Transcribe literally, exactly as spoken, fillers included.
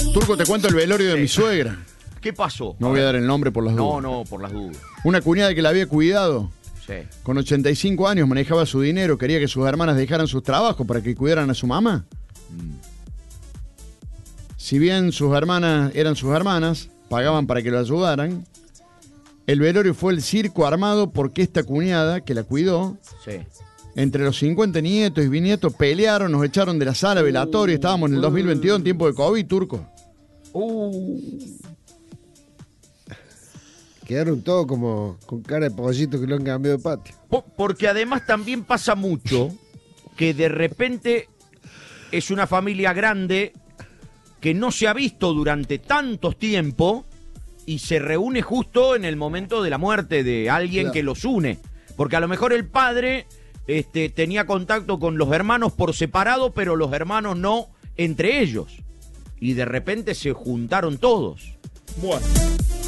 Turco, te cuento el velorio de mi suegra. ¿Qué pasó? No voy a dar el nombre por las dudas. No, no, por las dudas. Una cuñada que la había cuidado. Sí. Con ochenta y cinco años manejaba su dinero, quería que sus hermanas dejaran sus trabajos para que cuidaran a su mamá. Mm. Si bien sus hermanas eran sus hermanas, pagaban para que lo ayudaran. El velorio fue el circo armado porque esta cuñada que la cuidó, sí. entre los cincuenta nietos y bisnietos pelearon, nos echaron de la sala velatoria, estábamos en el dos mil veintidós en tiempo de COVID, Turco. Uh. Quedaron todos como con cara de pollito que lo han cambiado de patio. Porque además también pasa mucho que de repente es una familia grande que no se ha visto durante tantos tiempos y se reúne justo en el momento de la muerte de alguien claro. que los une. Porque a lo mejor el padre este, tenía contacto con los hermanos por separado, pero los hermanos no entre ellos. Y de repente se juntaron todos. Bueno.